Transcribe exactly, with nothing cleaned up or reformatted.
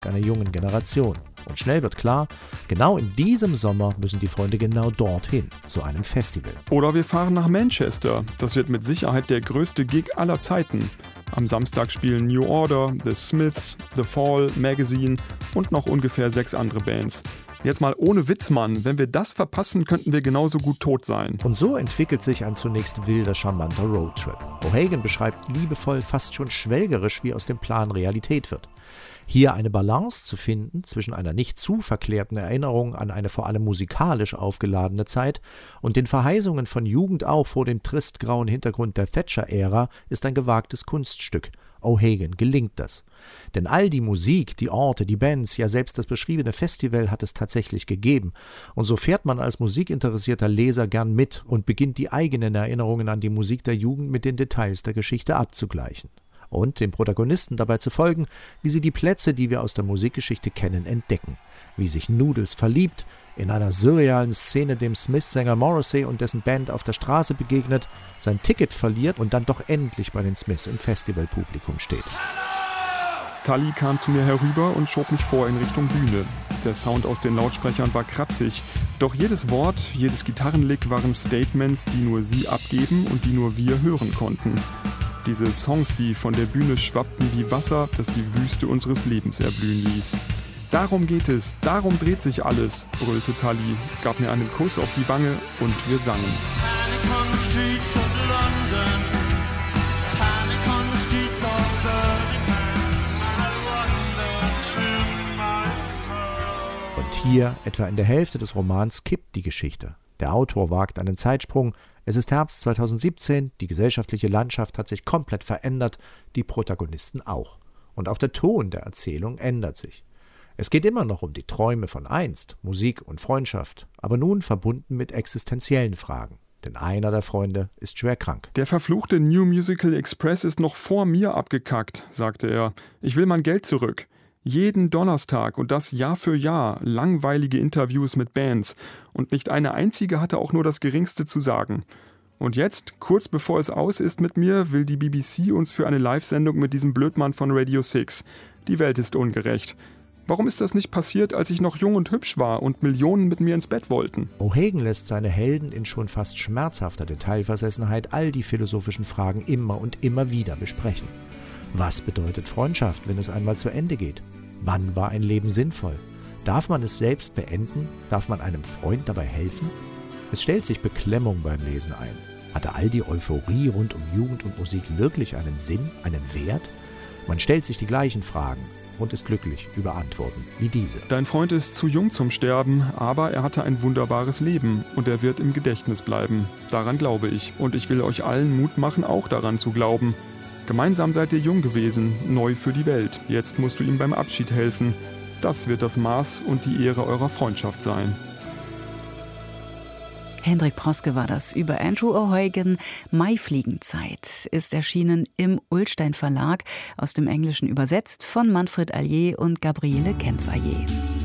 einer jungen Generation. Und schnell wird klar, genau in diesem Sommer müssen die Freunde genau dorthin, zu einem Festival. Oder wir fahren nach Manchester. Das wird mit Sicherheit der größte Gig aller Zeiten. Am Samstag spielen New Order, The Smiths, The Fall, Magazine und noch ungefähr sechs andere Bands. Jetzt mal ohne Witz, Mann. Wenn wir das verpassen, könnten wir genauso gut tot sein. Und so entwickelt sich ein zunächst wilder, charmanter Roadtrip. O'Hagan beschreibt liebevoll, fast schon schwelgerisch, wie aus dem Plan Realität wird. Hier eine Balance zu finden zwischen einer nicht zu verklärten Erinnerung an eine vor allem musikalisch aufgeladene Zeit und den Verheißungen von Jugend auch vor dem tristgrauen Hintergrund der Thatcher-Ära, ist ein gewagtes Kunststück. O'Hagan gelingt das. Denn all die Musik, die Orte, die Bands, ja selbst das beschriebene Festival hat es tatsächlich gegeben. Und so fährt man als musikinteressierter Leser gern mit und beginnt die eigenen Erinnerungen an die Musik der Jugend mit den Details der Geschichte abzugleichen. Und den Protagonisten dabei zu folgen, wie sie die Plätze, die wir aus der Musikgeschichte kennen, entdecken. Wie sich Noodles verliebt, in einer surrealen Szene dem Smiths-Sänger Morrissey und dessen Band auf der Straße begegnet, sein Ticket verliert und dann doch endlich bei den Smiths im Festivalpublikum steht. Tully kam zu mir herüber und schob mich vor in Richtung Bühne. Der Sound aus den Lautsprechern war kratzig, doch jedes Wort, jedes Gitarrenlick waren Statements, die nur sie abgeben und die nur wir hören konnten. Diese Songs, die von der Bühne schwappten wie Wasser, das die Wüste unseres Lebens erblühen ließ. Darum geht es, darum dreht sich alles, brüllte Tully, gab mir einen Kuss auf die Wange und wir sangen. Panic on the streets of London, panic on the streets of Birmingham, I wonder to myself. Und hier, etwa in der Hälfte des Romans, kippt die Geschichte. Der Autor wagt einen Zeitsprung. Es ist Herbst zweitausendsiebzehn, die gesellschaftliche Landschaft hat sich komplett verändert, die Protagonisten auch. Und auch der Ton der Erzählung ändert sich. Es geht immer noch um die Träume von einst, Musik und Freundschaft, aber nun verbunden mit existenziellen Fragen. Denn einer der Freunde ist schwer krank. Der verfluchte New Musical Express ist noch vor mir abgekackt, sagte er. Ich will mein Geld zurück. Jeden Donnerstag und das Jahr für Jahr langweilige Interviews mit Bands und nicht eine einzige hatte auch nur das Geringste zu sagen. Und jetzt, kurz bevor es aus ist mit mir, will die B B C uns für eine Live-Sendung mit diesem Blödmann von Radio six. Die Welt ist ungerecht. Warum ist das nicht passiert, als ich noch jung und hübsch war und Millionen mit mir ins Bett wollten? O'Hagan lässt seine Helden in schon fast schmerzhafter Detailversessenheit all die philosophischen Fragen immer und immer wieder besprechen. Was bedeutet Freundschaft, wenn es einmal zu Ende geht? Wann war ein Leben sinnvoll? Darf man es selbst beenden? Darf man einem Freund dabei helfen? Es stellt sich Beklemmung beim Lesen ein. Hatte all die Euphorie rund um Jugend und Musik wirklich einen Sinn, einen Wert? Man stellt sich die gleichen Fragen und ist glücklich über Antworten wie diese. Dein Freund ist zu jung zum Sterben, aber er hatte ein wunderbares Leben und er wird im Gedächtnis bleiben. Daran glaube ich und ich will euch allen Mut machen, auch daran zu glauben. Gemeinsam seid ihr jung gewesen, neu für die Welt. Jetzt musst du ihm beim Abschied helfen. Das wird das Maß und die Ehre eurer Freundschaft sein. Hendrik Proske war das über Andrew O'Hagan. Maifliegenzeit ist erschienen im Ullstein Verlag, aus dem Englischen übersetzt von Manfred Allier und Gabriele Kempferje.